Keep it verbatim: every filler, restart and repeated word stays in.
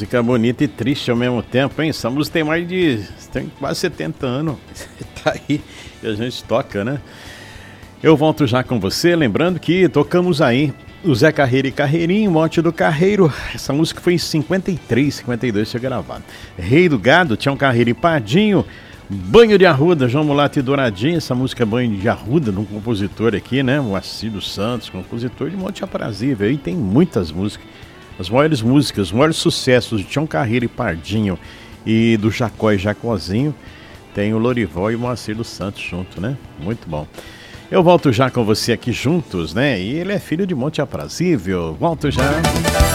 música bonita e triste ao mesmo tempo, hein? Essa música tem mais de... tem quase setenta anos. Tá aí e a gente toca, né? Eu volto já com você, lembrando que tocamos aí o Zé Carreiro e Carreirinho, Monte do Carreiro. Essa música foi em cinquenta e três, cinquenta e dois foi gravada. Rei do Gado, Tião Carreiro e Padinho. Banho de Arruda, João Mulato e Douradinho. Essa música é Banho de Arruda, de um compositor aqui, né? O Acílio Santos, compositor de Monte Aprazível. Aí tem muitas músicas. As maiores músicas, os maiores sucessos de Tião Carreiro e Pardinho e do Jacó e Jacozinho, tem o Lorival e o Moacir dos Santos junto, né? Muito bom. Eu volto já com você aqui juntos, né? E ele é filho de Monte Aprazível. Volto já.